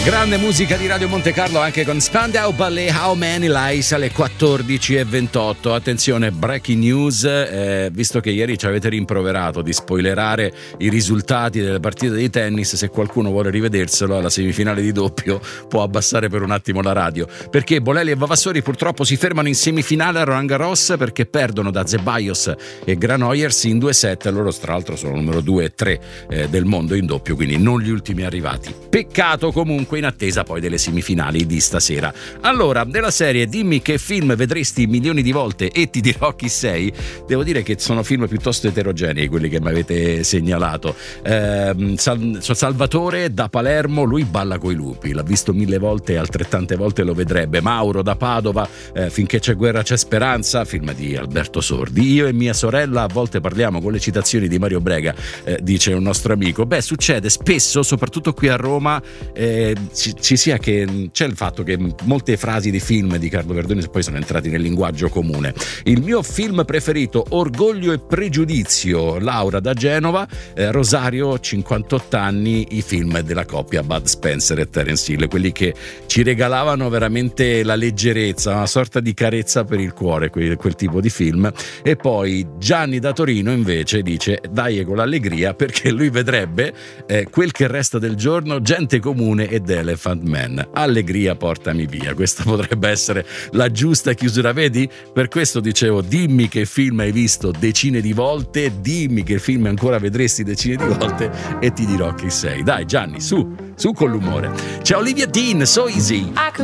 Grande musica di Radio Monte Carlo anche con Spandau Ballet, How Many Lies alle 14:28. Attenzione, breaking news, visto che ieri ci avete rimproverato di spoilerare i risultati delle partite di tennis, se qualcuno vuole rivederselo alla semifinale di doppio può abbassare per un attimo la radio, perché Bolelli e Vavassori purtroppo si fermano in semifinale a Roland Garros perché perdono da Zeballos e Granollers in 2-7. Loro tra l'altro sono numero 2 e 3 del mondo in doppio, quindi non gli ultimi arrivati. Peccato comunque, in attesa poi delle semifinali di stasera. Allora, della serie Dimmi che film vedresti milioni di volte e ti dirò chi sei, devo dire che sono film piuttosto eterogenei quelli che mi avete segnalato. Salvatore da Palermo, lui balla coi lupi, l'ha visto 1000 volte e altrettante volte lo vedrebbe. Mauro da Padova, Finché c'è guerra c'è speranza, film di Alberto Sordi. Io e mia sorella a volte parliamo con le citazioni di Mario Brega, dice un nostro amico. Beh, succede spesso, soprattutto qui a Roma, ci sia che c'è il fatto che molte frasi di film di Carlo Verdoni poi sono entrati nel linguaggio comune. Il mio film preferito, Orgoglio e Pregiudizio, Laura da Genova. Rosario, 58 anni, i film della coppia Bud Spencer e Terence Hill, quelli che ci regalavano veramente la leggerezza, una sorta di carezza per il cuore, quel tipo di film. E poi Gianni da Torino invece dice dai con l'allegria, perché lui vedrebbe Quel che resta del giorno, Gente comune ed Elephant Man. Allegria portami via, questa potrebbe essere la giusta chiusura, vedi? Per questo dicevo, dimmi che film hai visto decine di volte, dimmi che film ancora vedresti decine di volte e ti dirò chi sei. Dai Gianni, su con l'umore. C'è Olivia Dean, So Easy.